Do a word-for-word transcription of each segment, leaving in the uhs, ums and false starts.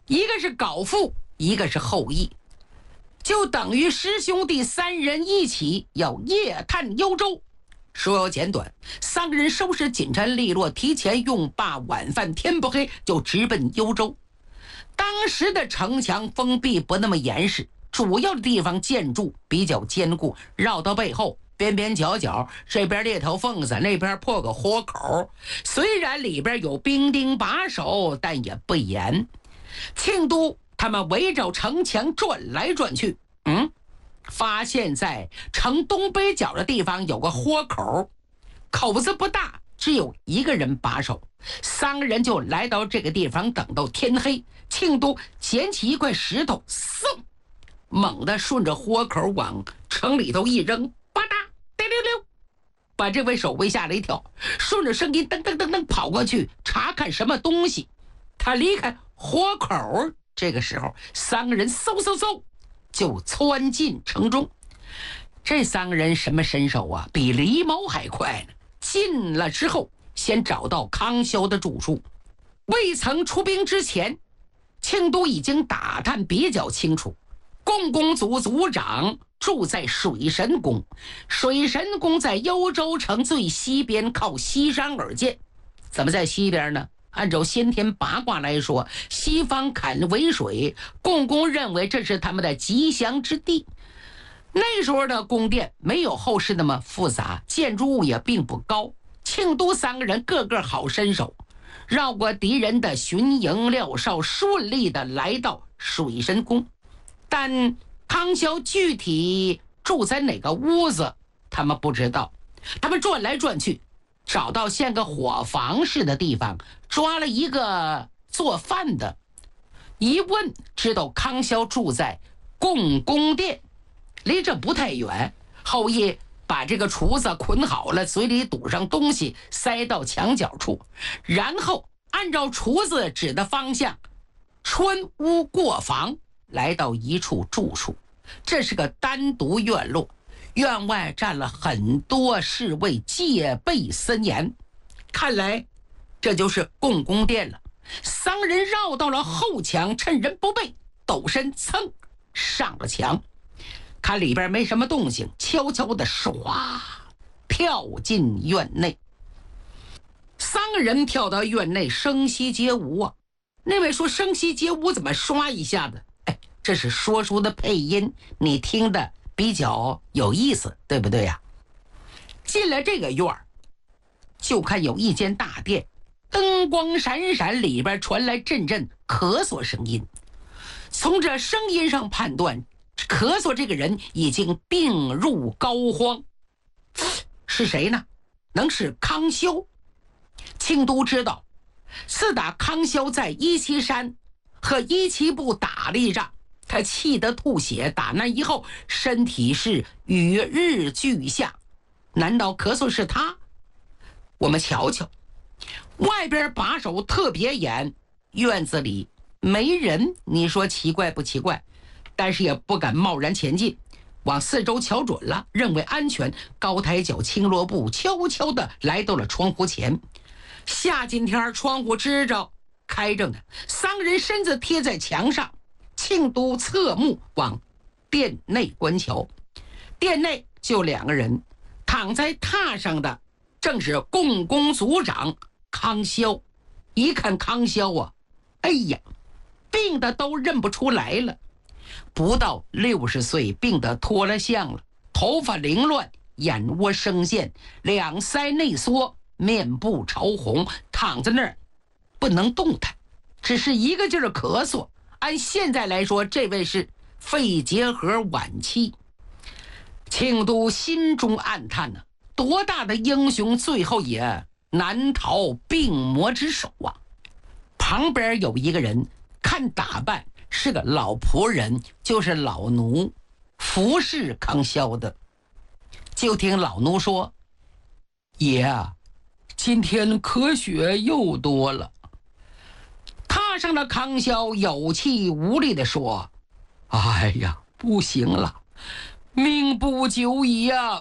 一个是皋父，一个是后羿，就等于师兄弟三人一起要夜探幽州。说要简短，三个人收拾锦衫利落，提前用罢晚饭，天不黑就直奔幽州。当时的城墙封闭，不那么严实，主要的地方建筑比较坚固，绕到背后边边角角，这边裂条缝子，那边破个豁口。虽然里边有兵丁把守，但也不严。庆都他们围着城墙转来转去，嗯，发现在城东北角的地方有个豁口，口子不大，只有一个人把守。三个人就来到这个地方，等到天黑。庆都捡起一块石头，嗖，猛地顺着豁口往城里头一扔，吧嗒滴溜溜，把这位守卫吓了一跳，顺着声音噔噔噔噔跑过去查看什么东西。他离开豁口，这个时候三个人嗖嗖嗖就窜进城中。这三个人什么身手啊？比狸猫还快呢。进了之后，先找到康萧的住处。未曾出兵之前，庆都已经打探比较清楚，共工族族长住在水神宫，水神宫在幽州城最西边，靠西山而建。怎么在西边呢？按照先天八卦来说，西方坎为水，共工认为这是他们的吉祥之地。那时候的宫殿没有后世那么复杂，建筑物也并不高。庆都三个人个个好身手，绕过敌人的巡营廖哨，顺利的来到水神宫。但康萧具体住在哪个屋子他们不知道。他们转来转去，找到像个伙房似的地方，抓了一个做饭的，一问知道康萧住在共工殿，离这不太远。后羿把这个厨子捆好了，嘴里堵上东西，塞到墙角处，然后按照厨子指的方向穿屋过房，来到一处住处。这是个单独院落，院外站了很多侍卫，戒备森严。看来这就是共工殿了。三人绕到了后墙，趁人不备，抖身噌上了墙，看里边没什么动静，悄悄的唰跳进院内。三个人跳到院内，声息皆无啊。那位说声息皆无怎么刷一下子？哎，这是说书的配音，你听的比较有意思，对不对呀？进了这个院儿，就看有一间大殿，灯光闪闪，里边传来阵阵咳嗽声音。从这声音上判断，咳嗽这个人已经病入膏肓。是谁呢？能是康萧？庆都知道，自打康萧在伊岐山和伊岐部打了一仗，他气得吐血，打那以后身体是与日俱下。难道咳嗽是他？我们瞧瞧，外边把守特别严，院子里没人，你说奇怪不奇怪？但是也不敢贸然前进，往四周瞧准了，认为安全，高抬脚轻落步，悄悄地来到了窗户前。夏今天窗户支着开着呢，三个人身子贴在墙上，庆都侧目往殿内观瞧。殿内就两个人，躺在榻上的正是共工族长康萧。一看康萧啊，哎呀，病的都认不出来了。不到六十岁，病得脱了相了，头发凌乱，眼窝生陷，两腮内缩，面部潮红，躺在那儿不能动弹，只是一个劲儿咳嗽。按现在来说，这位是肺结核晚期。庆都心中暗叹呢、啊，多大的英雄，最后也难逃病魔之手啊！旁边有一个人，看打扮是个老仆人，就是老奴，服侍康萧的。就听老奴说：“爷啊，今天咳血又多了。”踏上了康萧，有气无力地说：“哎呀，不行了，命不久矣呀！”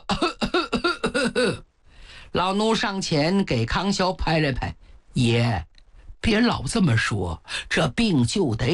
老奴上前给康萧拍了拍：“爷，别老这么说，这病就得